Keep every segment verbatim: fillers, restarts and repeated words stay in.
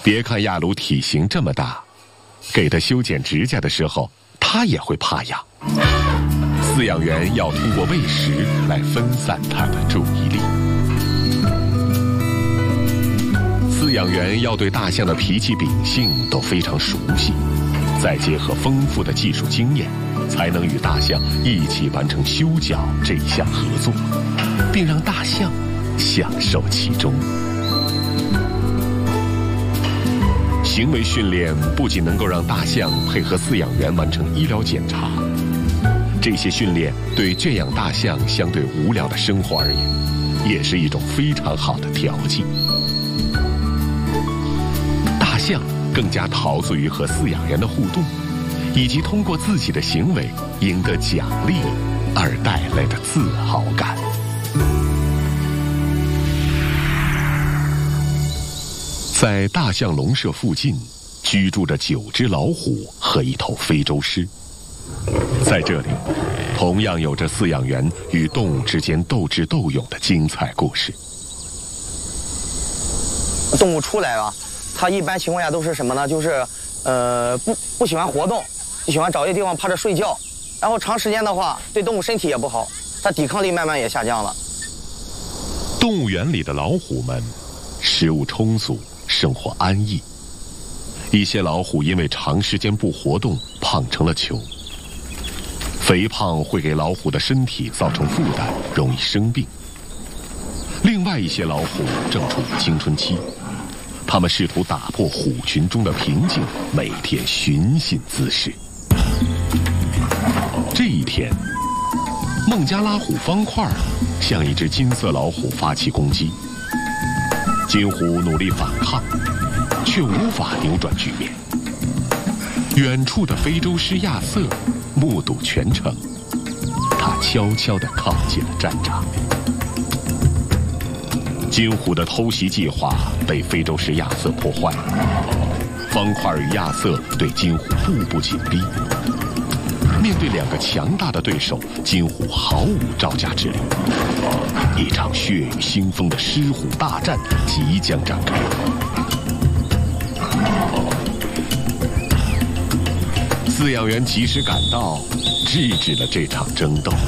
别看亚鲁体型这么大，给它修剪指甲的时候，它也会怕痒。饲养员要通过喂食来分散它的注意力。饲养员要对大象的脾气秉性都非常熟悉，再结合丰富的技术经验，才能与大象一起完成修脚这一项合作，并让大象享受其中。行为训练不仅能够让大象配合饲养员完成医疗检查，这些训练对圈养大象相对无聊的生活而言，也是一种非常好的调剂。大象更加陶醉于和饲养员的互动，以及通过自己的行为赢得奖励而带来的自豪感。在大象笼舍附近居住着九只老虎和一头非洲狮。在这里，同样有着饲养员与动物之间斗智斗勇的精彩故事。 动物出来啊，它一般情况下都是什么呢？就是，呃，不不喜欢活动，就喜欢找一个地方趴着睡觉，然后长时间的话，对动物身体也不好，它抵抗力慢慢也下降了。 动物园里的老虎们，食物充足，生活安逸。一些老虎因为长时间不活动，胖成了球。肥胖会给老虎的身体造成负担，容易生病。另外一些老虎正处于青春期，他们试图打破虎群中的平静，每天寻衅滋事。这一天，孟加拉虎方块向一只金色老虎发起攻击。金虎努力反抗，却无法扭转局面。远处的非洲狮亚瑟目睹全程，他悄悄地靠近了战场。金虎的偷袭计划被非洲狮亚瑟破坏了，方块与亚瑟对金虎步步紧逼。面对两个强大的对手，金虎毫无招架之力。一场血雨腥风的狮虎大战即将展开。饲养员及时赶到，制止了这场争斗。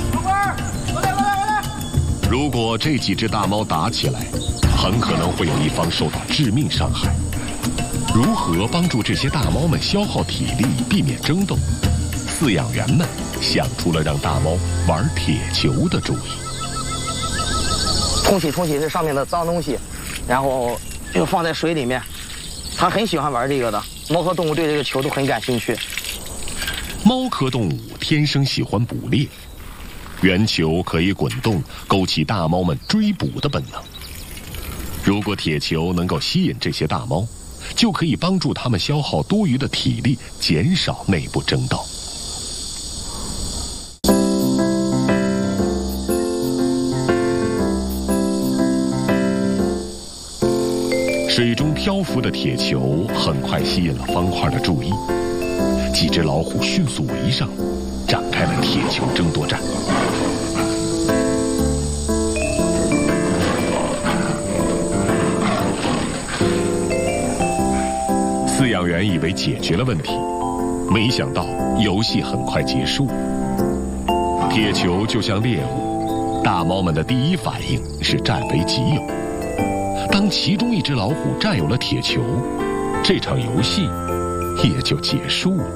如果这几只大猫打起来，很可能会有一方受到致命伤害。如何帮助这些大猫们消耗体力，避免争斗？饲养员们想出了让大猫玩铁球的主意。 冲洗冲洗这上面的脏东西，然后就放在水里面。它很喜欢玩这个的，猫科动物对这个球都很感兴趣。 猫科动物天生喜欢捕猎，圆球可以滚动，勾起大猫们追捕的本能。如果铁球能够吸引这些大猫，就可以帮助它们消耗多余的体力，减少内部争斗。水中漂浮的铁球很快吸引了方块的注意，几只老虎迅速围上，展开了铁球争夺战。饲养员以为解决了问题，没想到游戏很快结束。铁球就像猎物，大猫们的第一反应是占为己有。当其中一只老虎占有了铁球，这场游戏也就结束了。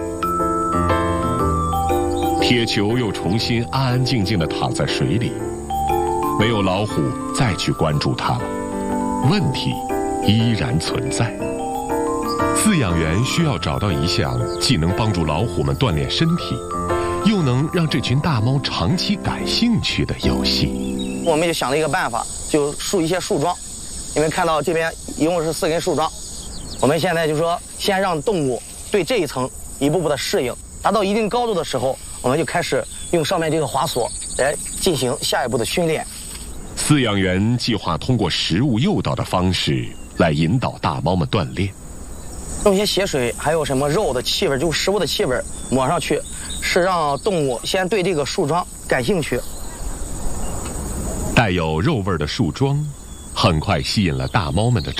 铁球又重新安安静静地躺在水里，没有老虎再去关注它了。问题依然存在。饲养员需要找到一项既能帮助老虎们锻炼身体，又能让这群大猫长期感兴趣的游戏。 我们就想了一个办法，就竖一些树桩。你们看到这边一共是四根树桩，我们现在就说先让动物对这一层一步步的适应，达到一定高度的时候，我们就开始用上面这个滑索来进行下一步的训练。 饲养员计划通过食物诱导的方式来引导大猫们锻炼， 用一些血水还有什么肉的气味，就是食物的气味抹上去，是让动物先对这个树桩感兴趣。 带有肉味的树桩很快吸引了大猫们的